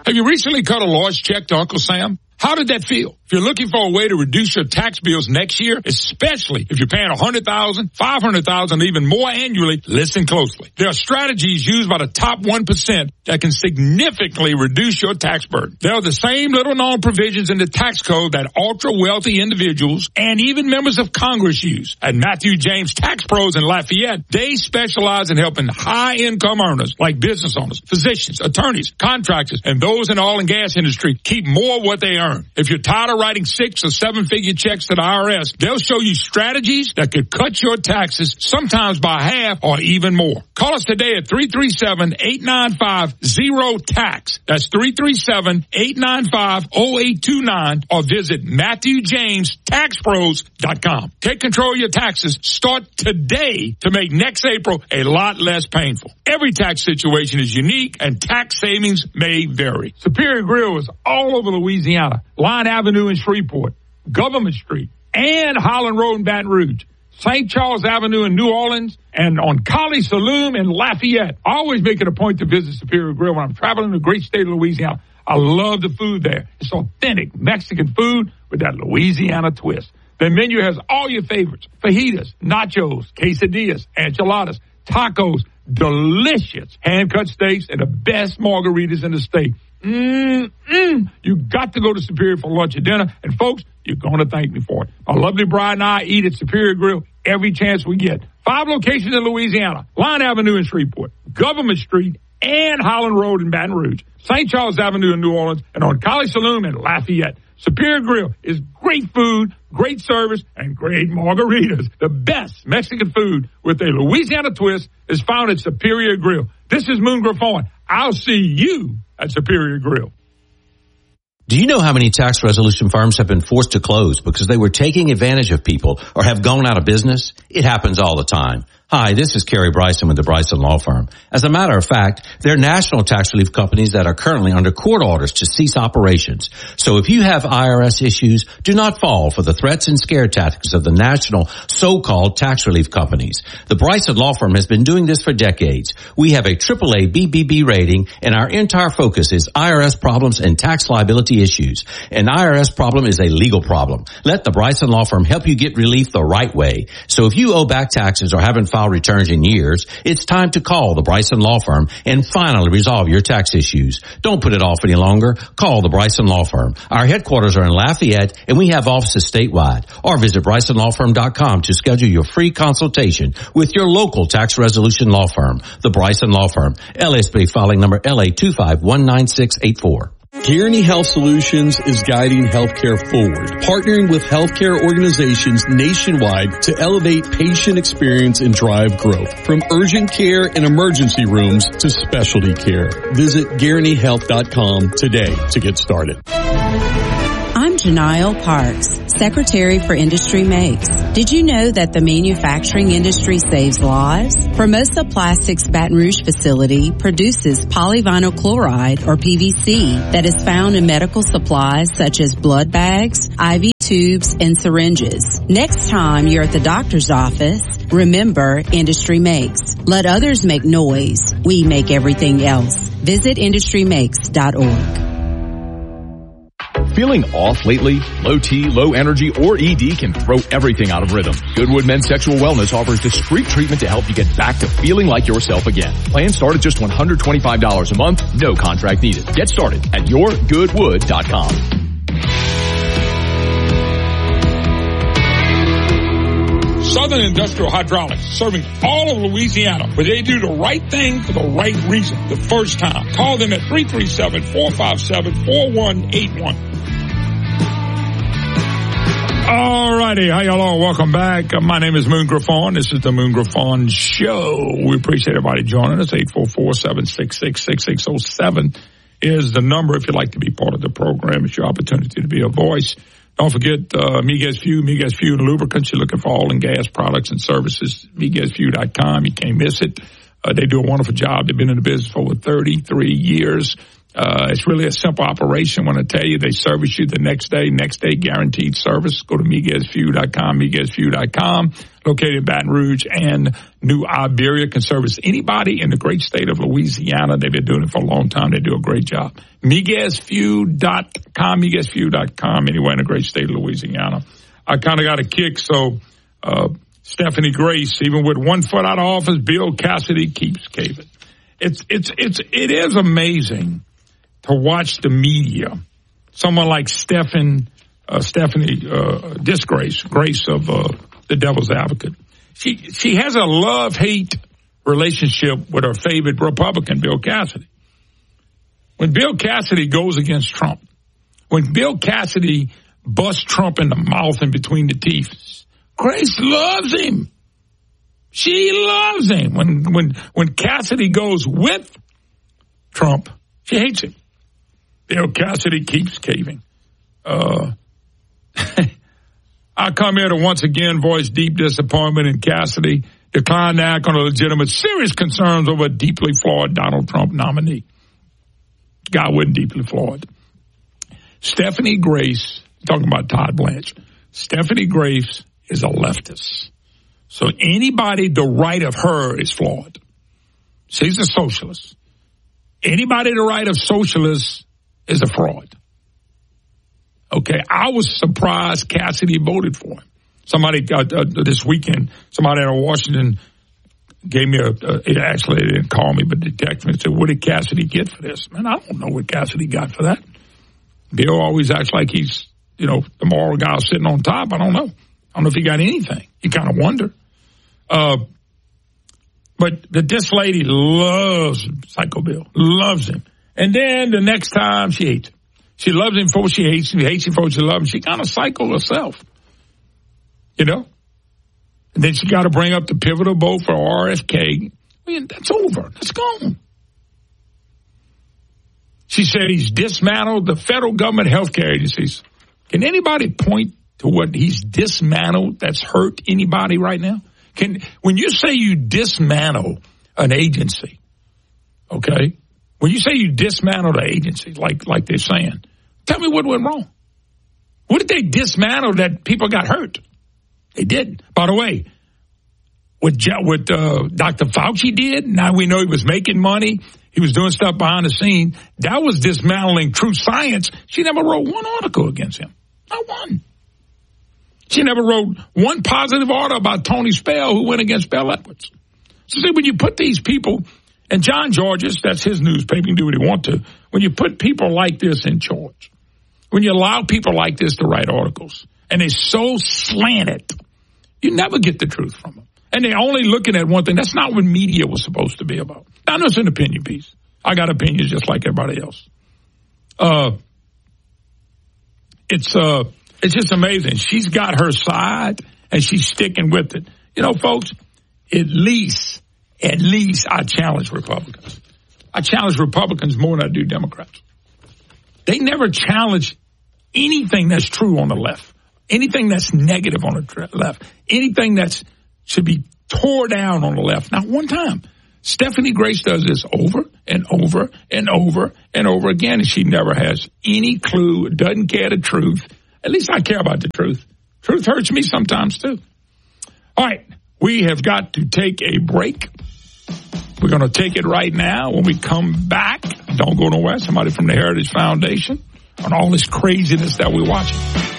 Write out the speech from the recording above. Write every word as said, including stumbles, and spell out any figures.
Have you recently cut a large check to Uncle Sam? How did that feel? If you're looking for a way to reduce your tax bills next year, especially if you're paying one hundred thousand dollars, five hundred thousand dollars, even more annually, listen closely. There are strategies used by the top one percent that can significantly reduce your tax burden. There are the same little-known provisions in the tax code that ultra-wealthy individuals and even members of Congress use. At Matthew James Tax Pros in Lafayette, they specialize in helping high-income earners like business owners, physicians, attorneys, contractors, and those in the oil and gas industry keep more of what they earn. If you're tired of writing six or seven figure checks to the I R S, they'll show you strategies that could cut your taxes sometimes by half or even more. Call us today at three three seven, eight nine five, zero tax. That's three three seven, eight nine five, zero eight two nine or visit Matthew James Tax Pros dot com. Take control of your taxes. Start today to make next April a lot less painful. Every tax situation is unique and tax savings may vary. Superior Grill is all over Louisiana. Line Avenue in Shreveport, Government Street, and Holland Road in Baton Rouge, Saint Charles Avenue in New Orleans, and on Collie Saloon in Lafayette. I always make it a point to visit Superior Grill when I'm traveling the great state of Louisiana. I love the food there. It's authentic Mexican food with that Louisiana twist. Their menu has all your favorites: fajitas, nachos, quesadillas, enchiladas, tacos, delicious hand-cut steaks, and the best margaritas in the state. Mm-mm. You got to go to Superior for lunch or dinner. And, folks, you're going to thank me for it. My lovely bride and I eat at Superior Grill every chance we get. Five locations in Louisiana: Line Avenue in Shreveport, Government Street, and Holland Road in Baton Rouge, Saint Charles Avenue in New Orleans, and on Collie Saloon in Lafayette. Superior Grill is great food, great service, and great margaritas. The best Mexican food with a Louisiana twist is found at Superior Grill. This is Moon Griffon. I'll see you at Superior Grill. Do you know how many tax resolution firms have been forced to close because they were taking advantage of people or have gone out of business? It happens all the time. Hi, this is Kerry Bryson with the Bryson Law Firm. As a matter of fact, there are national tax relief companies that are currently under court orders to cease operations. So if you have I R S issues, do not fall for the threats and scare tactics of the national so-called tax relief companies. The Bryson Law Firm has been doing this for decades. We have a triple A B B B rating, and our entire focus is I R S problems and tax liability issues. An I R S problem is a legal problem. Let the Bryson Law Firm help you get relief the right way. So if you owe back taxes or haven't filed returns in years, it's time to call the Bryson Law Firm and finally resolve your tax issues. Don't put it off any longer. Call the Bryson Law Firm. Our headquarters are in Lafayette, and we have offices statewide. Or visit Bryson Law Firm dot com to schedule your free consultation with your local tax resolution law firm. The Bryson Law Firm, L S B filing number L A two five one nine six eight four. Guaranty Health Solutions is guiding healthcare forward, partnering with healthcare organizations nationwide to elevate patient experience and drive growth, from urgent care and emergency rooms to specialty care. Visit Guaranty Health dot com today to get started. I'm Janelle Parks, Secretary for Industry Makes. Did you know that the manufacturing industry saves lives? Formosa Plastics Baton Rouge facility produces polyvinyl chloride, or P V C, that is found in medical supplies such as blood bags, I V tubes, and syringes. Next time you're at the doctor's office, remember Industry Makes. Let others make noise. We make everything else. Visit industry makes dot org. Feeling off lately? Low T, low energy, or E D can throw everything out of rhythm. Goodwood Men's Sexual Wellness offers discreet treatment to help you get back to feeling like yourself again. Plans start at just one hundred twenty-five dollars a month, no contract needed. Get started at your goodwood dot com. Southern Industrial Hydraulics, serving all of Louisiana, where they do the right thing for the right reason the first time. Call them at three three seven, four five seven, four one eight one. All righty. How y'all all? Welcome back. Uh, my name is Moon Griffon. This is the Moon Griffon Show. We appreciate everybody joining us. eight four four, seven six six, six six zero seven is the number if you'd like to be part of the program. It's your opportunity to be a voice. Don't forget, uh, Miguez Fuel, Miguez Fuel and Lubricants. You're looking for oil and gas products and services. Miguez Fuel dot com. You can't miss it. Uh, they do a wonderful job. They've been in the business for over thirty-three years. Uh, it's really a simple operation. When I tell you they service you the next day, next day guaranteed service. Go to Miguez Fuel dot com, Miguez Fuel dot com. Located in Baton Rouge and New Iberia, can service anybody in the great state of Louisiana. They've been doing it for a long time. They do a great job. Miguez Fuel dot com, Miguez Fuel dot com, anywhere in the great state of Louisiana. I kind of got a kick, so uh, Stephanie Grace, even with one foot out of office, Bill Cassidy keeps caving. It's, it's, it's, it is amazing to watch the media. Someone like Stephen, uh, Stephanie, uh, Disgrace, Grace of, uh, the Devil's Advocate. She, she has a love-hate relationship with her favorite Republican, Bill Cassidy. When Bill Cassidy goes against Trump, when Bill Cassidy busts Trump in the mouth and between the teeth, Grace loves him. She loves him. When, when, when Cassidy goes with Trump, she hates him. Bill Cassidy keeps caving. Uh, I come here to once again voice deep disappointment in Cassidy, declined to act on a legitimate, serious concerns over a deeply flawed Donald Trump nominee. Guy wasn't deeply flawed. Stephanie Grace, talking about Todd Blanche, Stephanie Grace is a leftist. So anybody the right of her is flawed. She's a socialist. Anybody the right of socialists is a fraud. Okay, I was surprised Cassidy voted for him. Somebody uh, uh, this weekend, somebody out of Washington gave me a, uh, actually they didn't call me, but they texted me and said, what did Cassidy get for this? Man, I don't know what Cassidy got for that. Bill always acts like he's, you know, the moral guy sitting on top. I don't know. I don't know if he got anything. You kind of wonder. Uh, but, but this lady loves Psycho Bill, loves him. And then the next time she hates him. She loves him for she hates him. She hates him for she loves him. She kind of psycho herself. You know? And then she got to bring up the pivotal vote for R F K. I mean, that's over. That's gone. She said he's dismantled the federal government healthcare agencies. Can anybody point to what he's dismantled that's hurt anybody right now? Can, when you say you dismantle an agency, okay? When you say you dismantled an agency, like, like they're saying, tell me what went wrong. What did they dismantle that people got hurt? They didn't. By the way, what, what uh, Doctor Fauci did, now we know he was making money. He was doing stuff behind the scene. That was dismantling true science. She never wrote one article against him. Not one. She never wrote one positive article about Tony Spell, who went against Bell Edwards. So see, when you put these people, and John Georges, that's his newspaper, he can do what he wants to. When you put people like this in charge, when you allow people like this to write articles, and they're so slanted, you never get the truth from them. And they're only looking at one thing. That's not what media was supposed to be about. Now, that's an opinion piece. I got opinions just like everybody else. Uh, it's uh, it's just amazing. She's got her side, and she's sticking with it. You know, folks, at least, at least I challenge Republicans. I challenge Republicans more than I do Democrats. They never challenge anything that's true on the left, anything that's negative on the left, anything that should be tore down on the left. Not one time. Stephanie Grace does this over and over and over and over again, and she never has any clue, doesn't care the truth. At least I care about the truth. Truth hurts me sometimes, too. All right, we have got to take a break. We're going to take it right now. When we come back, don't go nowhere. Somebody from the Heritage Foundation on all this craziness that we're watching.